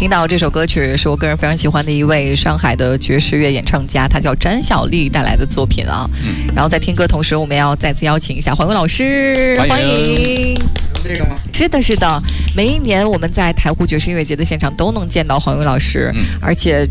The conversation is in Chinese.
听到这首歌曲是我个人非常喜欢的一位上海的爵士乐演唱家，他叫詹小丽带来的作品啊。然后在听歌同时，我们要再次邀请一下黄勇老师，欢迎。 这个吗？ 是的，是的。每一年我们在台湖爵士音乐节的现场都能见到黄勇老师，而且